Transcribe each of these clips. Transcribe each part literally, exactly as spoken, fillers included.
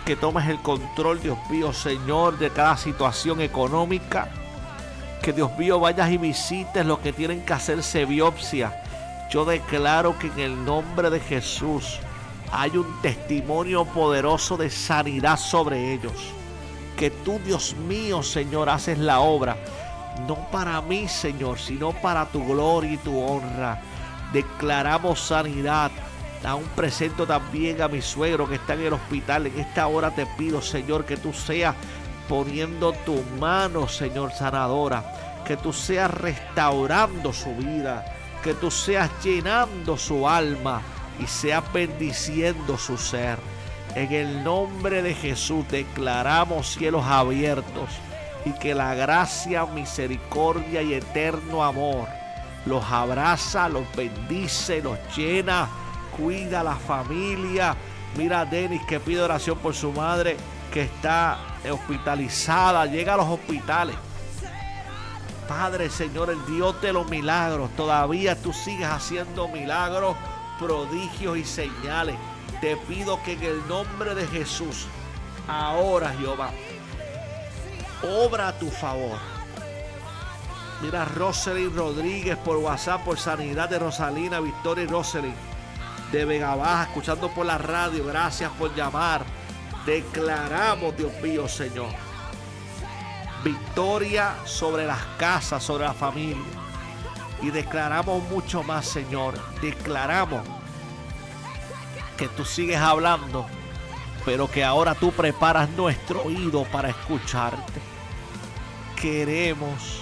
que tomes el control, Dios mío, Señor, de cada situación económica. Que, Dios mío, vayas y visites los que tienen que hacerse biopsia. Yo declaro que en el nombre de Jesús hay un testimonio poderoso de sanidad sobre ellos. Que tú, Dios mío, Señor, haces la obra. No para mí, Señor, sino para tu gloria y tu honra. Declaramos sanidad. Aún presento también a mi suegro que está en el hospital. En esta hora te pido, Señor, que tú seas poniendo tu mano, Señor, sanadora. Que tú seas restaurando su vida. Que tú seas llenando su alma y seas bendiciendo su ser. En el nombre de Jesús declaramos cielos abiertos y que la gracia, misericordia y eterno amor los abraza, los bendice, los llena, cuida a la familia. Mira a Denis que pide oración por su madre que está hospitalizada. Llega a los hospitales. Padre, Señor, el Dios de los milagros, todavía tú sigues haciendo milagros, prodigios y señales. Te pido que en el nombre de Jesús, ahora, Jehová, obra a tu favor. Mira a Roselyn Rodríguez por WhatsApp, por sanidad de Rosalina, Victoria y Roselyn de Vega Baja, escuchando por la radio. Gracias por llamar. Declaramos, Dios mío, Señor, victoria sobre las casas, sobre la familia. Y declaramos mucho más, Señor. Declaramos que tú sigues hablando, pero que ahora tú preparas nuestro oído para escucharte. Queremos,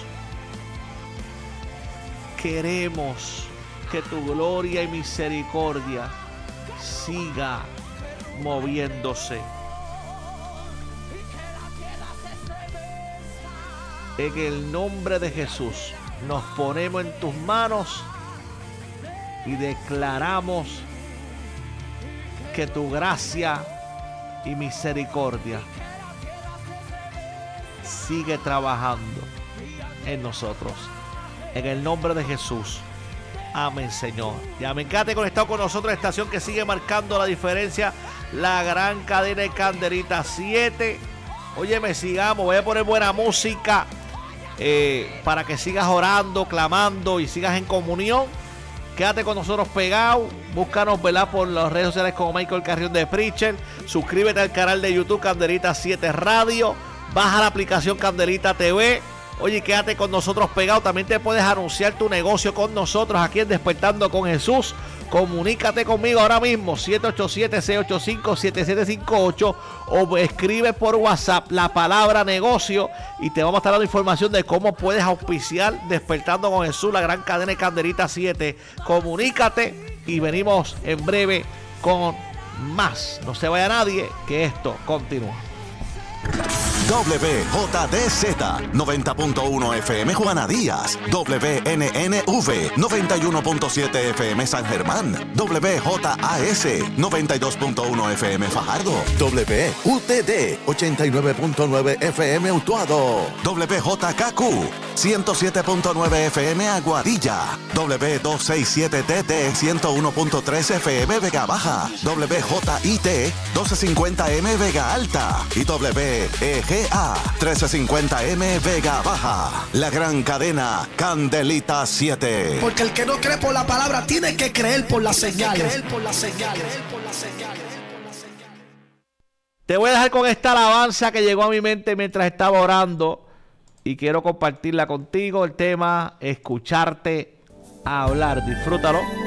queremos que tu gloria y misericordia siga moviéndose. En el nombre de Jesús nos ponemos en tus manos y declaramos que tu gracia y misericordia sigue trabajando en nosotros. En el nombre de Jesús. Amén, Señor. Ya me encanta conectado con nosotros, la estación que sigue marcando la diferencia, la gran cadena de Candelita siete. Óyeme, sigamos, voy a poner buena música eh, para que sigas orando, clamando y sigas en comunión. Quédate con nosotros pegado. Búscanos, ¿verdad?, por las redes sociales como Michael Carrión de Preacher. Suscríbete al canal de YouTube Candelita siete Radio. Baja la aplicación Candelita T V. Oye, quédate con nosotros pegado. También te puedes anunciar tu negocio con nosotros aquí en Despertando con Jesús. Comunícate conmigo ahora mismo, siete ocho siete, seis ocho cinco, siete siete cinco ocho, o escribe por WhatsApp la palabra negocio y te vamos a estar dando información de cómo puedes auspiciar Despertando con Jesús, la gran cadena de Candelita siete. Comunícate y venimos en breve con más. No se vaya nadie, que esto continúa. W J D Z noventa punto uno F M Juana Díaz, W N N V noventa y uno punto siete F M San Germán, W J A S noventa y dos punto uno F M Fajardo, W U T D ochenta y nueve punto nueve F M Utuado, W J K Q ciento siete punto nueve F M Aguadilla, W doscientos sesenta y siete T T ciento uno punto tres F M Vega Baja, W J I T doce cincuenta M Vega Alta y W E G A trece cincuenta M Vega Baja. La gran cadena Candelita siete. Porque el que no cree por la palabra tiene que creer por las señales. Te voy a dejar con esta alabanza que llegó a mi mente mientras estaba orando y quiero compartirla contigo. El tema, escucharte hablar. Disfrútalo.